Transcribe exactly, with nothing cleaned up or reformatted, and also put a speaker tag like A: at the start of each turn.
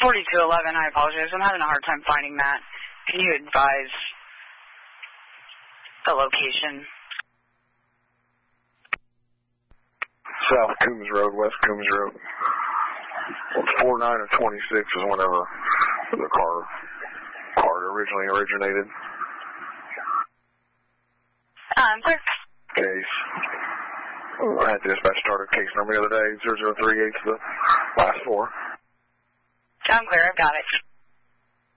A: forty-two eleven, I apologize. I'm having a hard time finding that. Can you advise the location?
B: South Coombs Road, West Coombs Road. four nine or twenty-six is whenever the car, car originally originated.
A: Um, clear.
B: Case. I had dispatch started case number the other day, zero zero three eight, the last four.
A: I'm clear, I've got it.